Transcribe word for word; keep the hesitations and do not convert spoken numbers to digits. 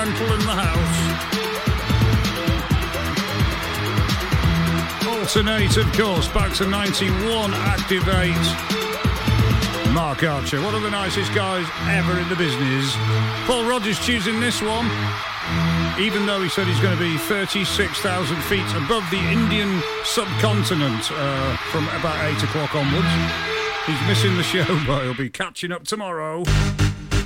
Mental in the house. Alternated course, back to ninety-one, Activate. Mark Archer, one of the nicest guys ever in the business. Paul Rodgers choosing this one, even though he said he's going to be thirty-six thousand feet above the Indian subcontinent uh, from about eight o'clock onwards. He's missing the show, but he'll be catching up tomorrow.